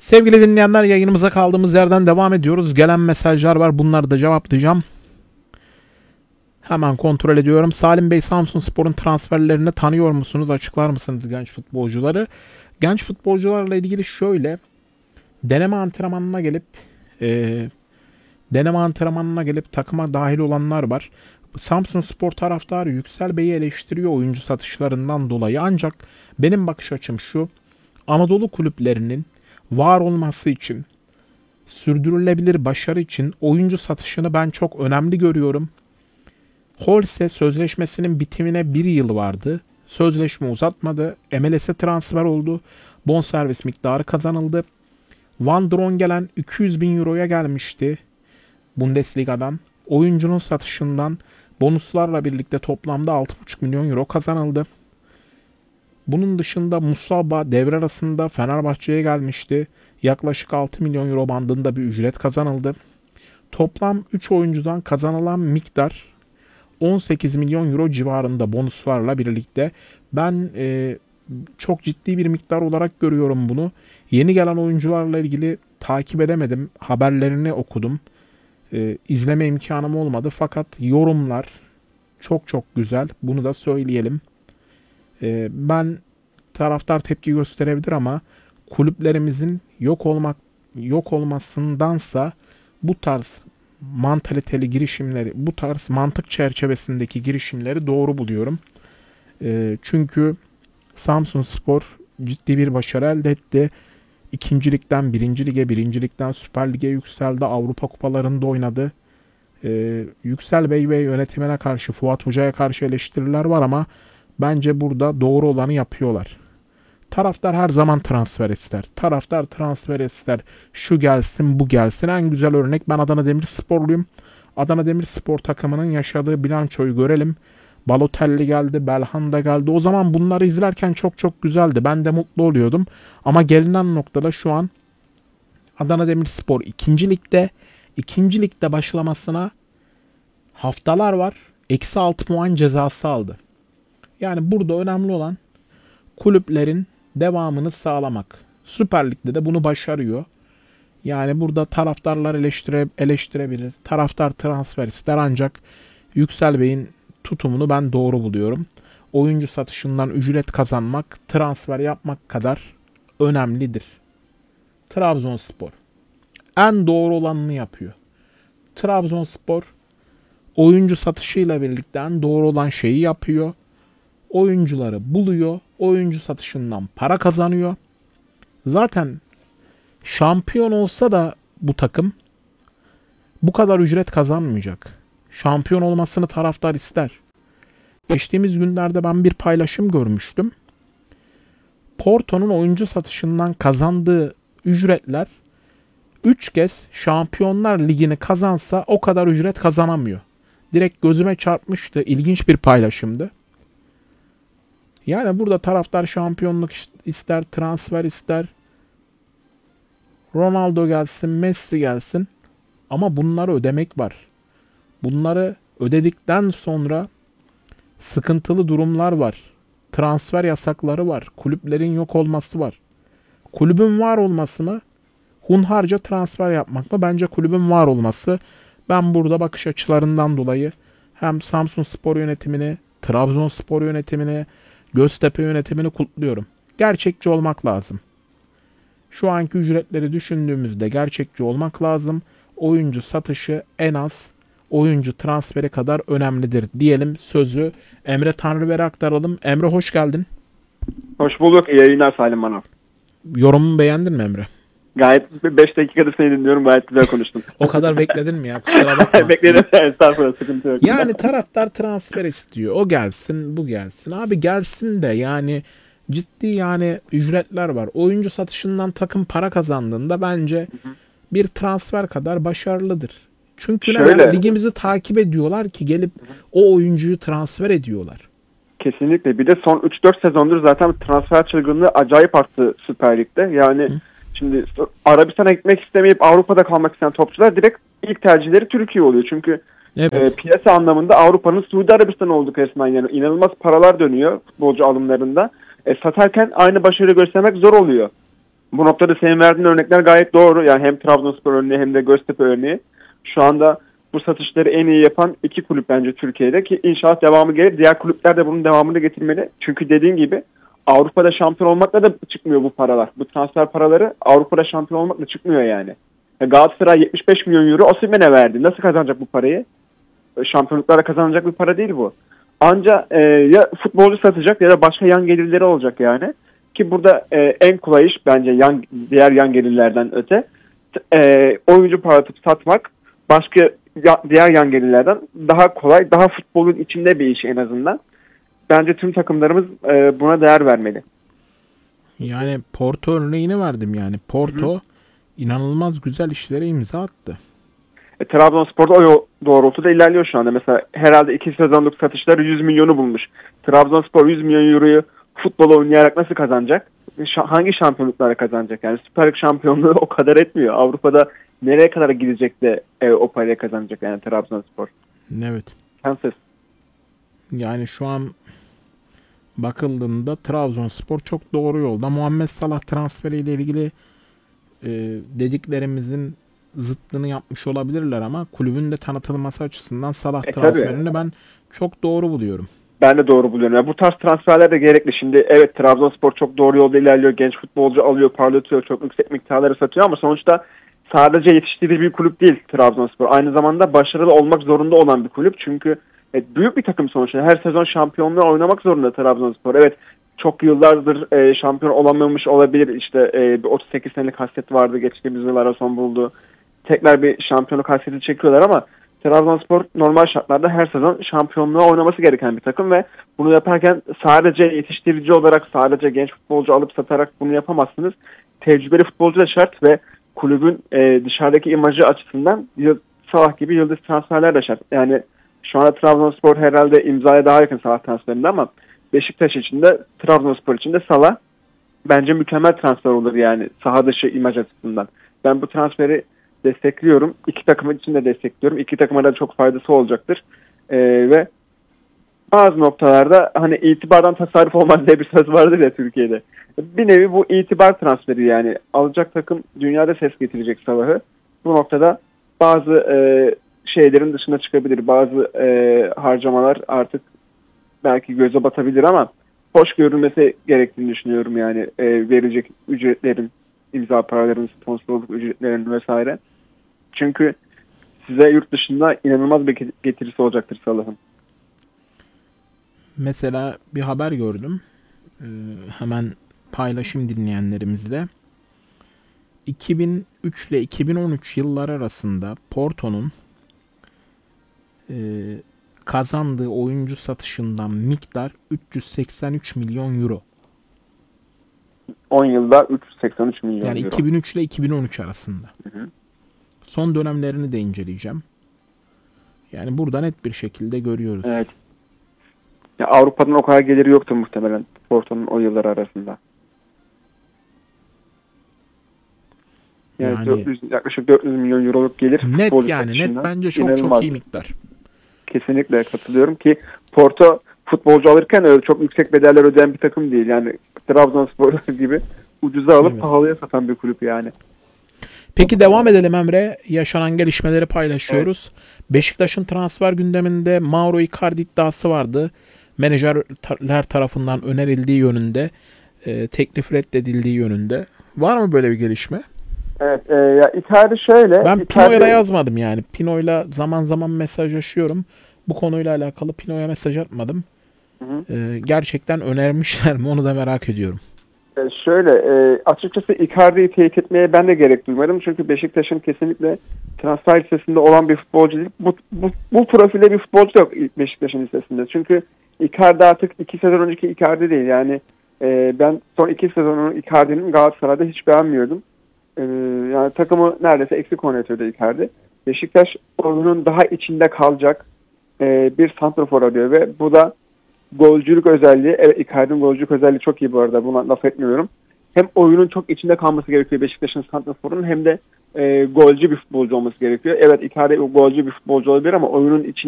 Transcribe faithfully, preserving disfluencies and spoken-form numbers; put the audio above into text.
Sevgili dinleyenler, yayınımıza kaldığımız yerden devam ediyoruz. Gelen mesajlar var. Bunları da cevaplayacağım. Hemen kontrol ediyorum. Salim Bey, Samsunspor'un transferlerini tanıyor musunuz? Açıklar mısınız genç futbolcuları? Genç futbolcularla ilgili şöyle. Deneme antrenmanına gelip e, deneme antrenmanına gelip takıma dahil olanlar var. Samsunspor taraftarı Yüksel Bey'i eleştiriyor oyuncu satışlarından dolayı. Ancak benim bakış açım şu. Anadolu kulüplerinin var olması için, sürdürülebilir başarı için oyuncu satışını ben çok önemli görüyorum. Holse sözleşmesinin bitimine bir yıl vardı. Sözleşme uzatmadı. M L S'e transfer oldu. Bonservis miktarı kazanıldı. Van Drongelen iki yüz bin euroya gelmişti Bundesliga'dan. Oyuncunun satışından bonuslarla birlikte toplamda altı buçuk milyon euro kazanıldı. Bunun dışında Musaba devre arasında Fenerbahçe'ye gelmişti. Yaklaşık altı milyon euro bandında bir ücret kazanıldı. Toplam üç oyuncudan kazanılan miktar on sekiz milyon euro civarında bonuslarla birlikte. Ben e, çok ciddi bir miktar olarak görüyorum bunu. Yeni gelen oyuncularla ilgili takip edemedim. Haberlerini okudum. E, izleme imkanım olmadı. Fakat yorumlar çok çok güzel. Bunu da söyleyelim. E, ben taraftar tepki gösterebilir ama kulüplerimizin yok olmak yok olmasındansa bu tarz mantaliteli girişimleri, bu tarz mantık çerçevesindeki girişimleri doğru buluyorum. E, çünkü Samsunspor ciddi bir başarı elde etti. İkincilikten birinci lige, birincilikten Süper Lig'e yükseldi. Avrupa kupalarında oynadı. E, Yüksel Bey ve yönetimine karşı, Fuat Hoca'ya karşı eleştiriler var ama bence burada doğru olanı yapıyorlar. Taraftar her zaman transfer ister. Taraftar transfer ister. Şu gelsin, bu gelsin. En güzel örnek, ben Adana Demirsporluyum. Adana Demirspor takımının yaşadığı bilançoyu görelim. Balotelli geldi, Belhanda geldi. O zaman bunları izlerken çok çok güzeldi. Ben de mutlu oluyordum. Ama gelinen noktada şu an Adana Demirspor ikinci ligde. ikinci ligde başlamasına haftalar var. Eksi altı puan cezası aldı. Yani burada önemli olan kulüplerin devamını sağlamak. Süper Lig'de de bunu başarıyor. Yani burada taraftarlar eleştire, eleştirebilir. Taraftar transfer ister ancak Yüksel Bey'in tutumunu ben doğru buluyorum. Oyuncu satışından ücret kazanmak, transfer yapmak kadar önemlidir. Trabzonspor en doğru olanını yapıyor. Trabzonspor oyuncu satışıyla birlikte en doğru olan şeyi yapıyor. Oyuncuları buluyor. Oyuncu satışından para kazanıyor. Zaten şampiyon olsa da bu takım bu kadar ücret kazanmayacak. Şampiyon olmasını taraftar ister. Geçtiğimiz günlerde ben bir paylaşım görmüştüm. Porto'nun oyuncu satışından kazandığı ücretler üç kez Şampiyonlar Ligi'ni kazansa o kadar ücret kazanamıyor. Direkt gözüme çarpmıştı. İlginç bir paylaşımdı. Yani burada taraftar şampiyonluk ister, transfer ister. Ronaldo gelsin, Messi gelsin. Ama bunları ödemek var. Bunları ödedikten sonra sıkıntılı durumlar var. Transfer yasakları var. Kulüplerin yok olması var. Kulübün var olması mı? Hunharca transfer yapmak mı? Bence kulübün var olması. Ben burada bakış açılarından dolayı hem Samsunspor yönetimini, Trabzonspor yönetimini, Göztepe yönetimini kutluyorum. Gerçekçi olmak lazım. Şu anki ücretleri düşündüğümüzde gerçekçi olmak lazım. Oyuncu satışı en az oyuncu transferi kadar önemlidir diyelim. Sözü Emre Tanrıver'e aktaralım. Emre, hoş geldin. Hoş bulduk. İyi yayınlar Salim bana. Yorumumu beğendin mi Emre? Gayet beş dakikada seni dinliyorum. Gayet güzel konuştun. O kadar bekledin mi ya? Kusura bakma. Bekledim. Estağfurullah, sıkıntı yok. Yani taraftar transfer istiyor. O gelsin, bu gelsin. Abi gelsin de yani ciddi yani ücretler var. Oyuncu satışından takım para kazandığında bence bir transfer kadar başarılıdır. Çünkü neden? Ligimizi takip ediyorlar ki gelip o oyuncuyu transfer ediyorlar. Kesinlikle. Bir de son üç dört sezondur zaten transfer çılgınlığı acayip arttı Süper Lig'de. Yani Hı. şimdi Arabistan'a gitmek istemeyip Avrupa'da kalmak isteyen topçular direkt ilk tercihleri Türkiye oluyor. Çünkü evet. e, piyasa anlamında Avrupa'nın Suudi Arabistan olduk resmen. Yani inanılmaz paralar dönüyor futbolcu alımlarında. E, satarken aynı başarı göstermek zor oluyor. Bu noktada senin verdiğin örnekler gayet doğru. Yani hem Trabzonspor örneği hem de Göztepe örneği. Şu anda bu satışları en iyi yapan iki kulüp bence Türkiye'de, ki inşallah devamı gelir. Diğer kulüpler de bunun devamını getirmeli. Çünkü dediğin gibi Avrupa'da şampiyon olmakla da çıkmıyor bu paralar. Bu transfer paraları Avrupa'da şampiyon olmakla çıkmıyor yani. Galatasaray yetmiş beş milyon euro Osimhen'e verdi. Nasıl kazanacak bu parayı? Şampiyonluklara kazanacak bir para değil bu. Anca e, ya futbolcu satacak ya da başka yan gelirleri olacak yani. Ki burada e, en kolay iş bence yan, diğer yan gelirlerden öte e, oyuncu parlatıp satmak başka ya, diğer yan gelirlerden daha kolay, daha futbolun içinde bir iş en azından. Bence tüm takımlarımız e, buna değer vermeli. Yani Porto örneğini verdim yani. Porto Hı. inanılmaz güzel işlere imza attı. E, Trabzonspor'da o yol doğrultuda ilerliyor şu anda. Mesela herhalde iki sezonluk satışları yüz milyonu bulmuş. Trabzonspor yüz milyon euroyu futbol oynayarak nasıl kazanacak? Ş- hangi şampiyonluklara kazanacak? Yani Süper Lig şampiyonluğu o kadar etmiyor. Avrupa'da nereye kadar gidecek de e, o parayı kazanacak yani Trabzonspor? Evet. Şanssız. Yani şu an bakıldığında Trabzonspor çok doğru yolda. Muhammed Salah transferiyle ilgili e, dediklerimizin zıttını yapmış olabilirler ama kulübün de tanıtılması açısından Salah E, transferini tabii. ben çok doğru buluyorum. Ben de doğru buluyorum. Yani bu tarz transferler de gerekli. Şimdi evet, Trabzonspor çok doğru yolda ilerliyor. Genç futbolcu alıyor, parlatıyor, çok yüksek miktarları satıyor ama sonuçta sadece yetiştirdiği bir kulüp değil Trabzonspor. Aynı zamanda başarılı olmak zorunda olan bir kulüp. Çünkü evet, büyük bir takım sonuçta. Her sezon şampiyonluğu oynamak zorunda Trabzonspor. Evet, çok yıllardır e, şampiyon olamamış olabilir. İşte e, bir otuz sekiz senelik hasret vardı. Geçtiğimiz yıllara son buldu. Tekrar bir şampiyonluk hasreti çekiyorlar ama Trabzonspor normal şartlarda her sezon şampiyonluğa oynaması gereken bir takım ve bunu yaparken sadece yetiştirici olarak, sadece genç futbolcu alıp satarak bunu yapamazsınız. Tecrübeli futbolcu da şart ve kulübün e, dışarıdaki imajı açısından Salah gibi yıldız transferler de şart. Yani şu anda Trabzonspor herhalde imzaya daha yakın Salah transferinde ama Beşiktaş için de Trabzonspor için de Salah bence mükemmel transfer olur yani saha dışı imaj açısından. Ben bu transferi destekliyorum. İki takım için de destekliyorum. İki takıma da çok faydası olacaktır. Ee, ve bazı noktalarda hani itibardan tasarruf olmaz diye bir söz vardır ya Türkiye'de. Bir nevi bu itibar transferi yani. Alacak takım dünyada ses getirecek Salah'ı. Bu noktada bazı e, şeylerin dışına çıkabilir. Bazı e, harcamalar artık belki göze batabilir ama hoş görülmesi gerektiğini düşünüyorum yani. E, verecek ücretlerin, imza paraların, sponsorluk ücretlerinin vesaire. Çünkü size yurt dışında inanılmaz bir getirisi olacaktır Salah'ın. Mesela bir haber gördüm. Ee, hemen paylaşım dinleyenlerimizle. iki bin üç ile iki bin on üç yılları arasında Porto'nun e, kazandığı oyuncu satışından miktar üç yüz seksen üç milyon euro. on yılda üç yüz seksen üç milyon yani euro. iki bin üç ile iki bin on üç arasında. Hı hı. Son dönemlerini de inceleyeceğim. Yani burada net bir şekilde görüyoruz. Evet. Ya Avrupa'nın o kadar geliri yoktu muhtemelen Porto'nun o yıllar arasında. Yani, Yani dört yüz, yaklaşık dört yüz milyon euroluk gelir. net yani net bence çok inanılmaz. çok iyi miktar. Kesinlikle katılıyorum ki Porto futbolcu alırken öyle çok yüksek bedeller ödeyen bir takım değil. Yani Trabzonspor gibi ucuza alıp Evet. pahalıya satan bir kulüp yani. Peki devam edelim Emre. Yaşanan gelişmeleri paylaşıyoruz. Evet. Beşiktaş'ın transfer gündeminde Mauro Icardi iddiası vardı. Menajerler tarafından önerildiği yönünde, e, teklif reddedildiği yönünde. Var mı böyle bir gelişme? Evet, e, ya Icardi şöyle. Ben Icardi... Pino'ya da yazmadım yani. Pino'yla zaman zaman mesajlaşıyorum. Bu konuyla alakalı Pino'ya mesaj atmadım. Hı hı. E, gerçekten önermişler mi onu da merak ediyorum. E, şöyle, e, açıkçası Icardi'yi teyit etmeye ben de gerek duymadım. Çünkü Beşiktaş'ın kesinlikle transfer listesinde olan bir futbolcu değil. Bu, bu, bu profilde bir futbolcu yok Beşiktaş'ın listesinde. Çünkü Icardi artık iki sezon önceki Icardi değil. Yani e, ben son iki sezonun Icardi'nin Galatasaray'da hiç beğenmiyordum. E, yani takımı neredeyse eksik oynatıyordu Icardi. Beşiktaş oyunun daha içinde kalacak e, bir santrafor arıyor ve bu da golcülük özelliği. Evet, Icardi'nin golcülük özelliği çok iyi bu arada. Buna laf etmiyorum. Hem oyunun çok içinde kalması gerekiyor Beşiktaş'ın santraforunun hem de e, golcü bir futbolcu olması gerekiyor. Evet, Icardi golcü bir futbolcu olabilir ama oyunun içinde